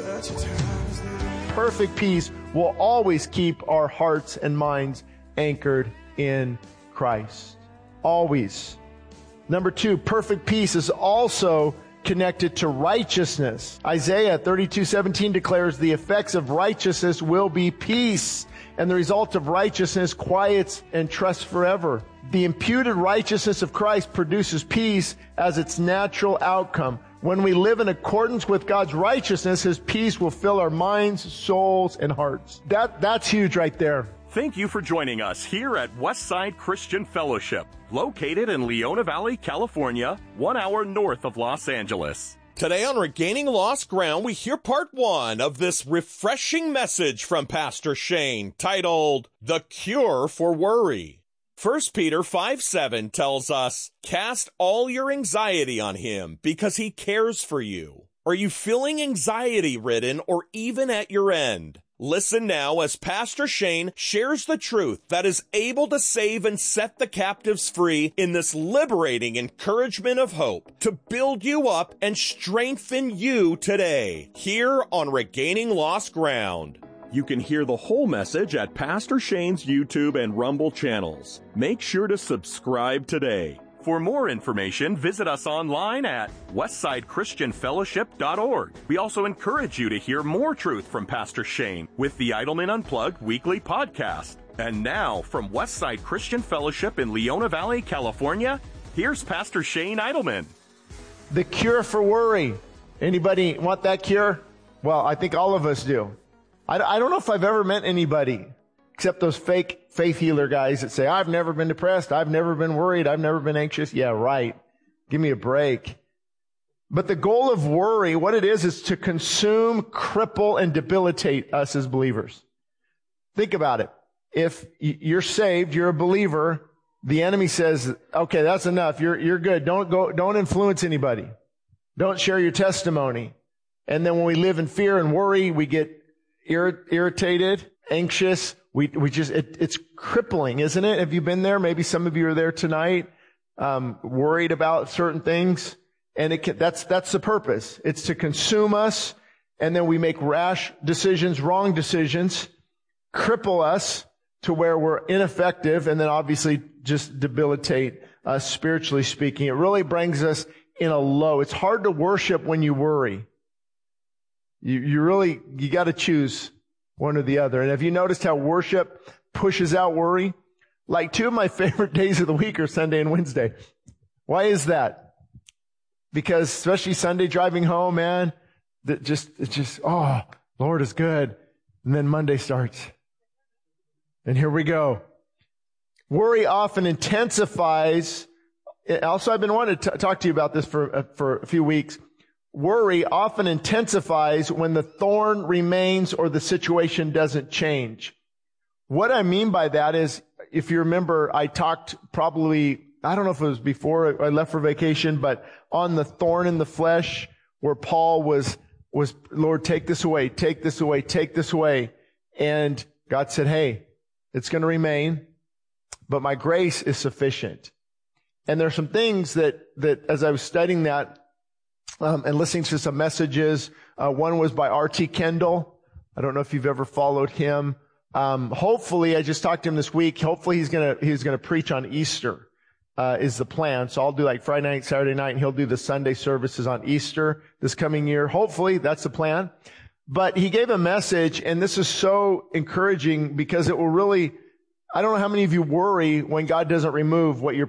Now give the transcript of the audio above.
Perfect peace will always keep our hearts and minds anchored in Christ. Always. Number 2, perfect peace is also connected to righteousness. Isaiah 32:17 declares the effects of righteousness will be peace, and the result of righteousness quiets and trust forever. The imputed righteousness of Christ produces peace as its natural outcome. When we live in accordance with God's righteousness, His peace will fill our minds, souls, and hearts. That's huge right there. Thank you for joining us here at Westside Christian Fellowship, located in Leona Valley, California, 1 hour north of Los Angeles. Today on Regaining Lost Ground, we hear part 1 of this refreshing message from Pastor Shane titled, The Cure for Worry. 1 Peter 5:7 tells us, cast all your anxiety on Him because He cares for you. Are you feeling anxiety-ridden or even at your end? Listen now as Pastor Shane shares the truth that is able to save and set the captives free in this liberating encouragement of hope to build you up and strengthen you today, here on Regaining Lost Ground. You can hear the whole message at Pastor Shane's YouTube and Rumble channels. Make sure to subscribe today. For more information, visit us online at westsidechristianfellowship.org. We also encourage you to hear more truth from Pastor Shane with the Idleman Unplugged weekly podcast. And now, from Westside Christian Fellowship in Leona Valley, California, here's Pastor Shane Idleman. The cure for worry. Anybody want that cure? Well, I think all of us do. I don't know if I've ever met anybody except those fake faith healer guys that say, I've never been depressed, I've never been worried, I've never been anxious. Yeah, right. Give me a break. But the goal of worry, what it is to consume, cripple, and debilitate us as believers. Think about it. If you're saved, you're a believer, the enemy says, okay, that's enough, you're good. Don't influence anybody. Don't share your testimony. And then when we live in fear and worry, we get irritated, anxious. It's crippling, isn't it? Have you been there? Maybe some of you are there tonight, worried about certain things. And that's the purpose. It's to consume us. And then we make rash decisions, wrong decisions, cripple us to where we're ineffective. And then obviously just debilitate us spiritually speaking. It really brings us in a low. It's hard to worship when you worry. You got to choose one or the other. And have you noticed how worship pushes out worry? Like 2 of my favorite days of the week are Sunday and Wednesday. Why is that? Because especially Sunday driving home, man, it's just, oh, Lord is good. And then Monday starts. And here we go. Worry often intensifies. Also, I've been wanting to talk to you about this for a few weeks. Worry often intensifies when the thorn remains or the situation doesn't change. What I mean by that is, if you remember, I talked probably, I don't know if it was before I left for vacation, but on the thorn in the flesh where Paul was, Lord, take this away, take this away, take this away. And God said, hey, it's going to remain, but my grace is sufficient. And there are some things that as I was studying that, and listening to some messages. One was by R.T. Kendall. I don't know if you've ever followed him. Hopefully, I just talked to him this week. Hopefully he's gonna preach on Easter, is the plan. So I'll do like Friday night, Saturday night, and he'll do the Sunday services on Easter this coming year. Hopefully, that's the plan. But he gave a message, and this is so encouraging because it will really, I don't know how many of you worry when God doesn't remove what you're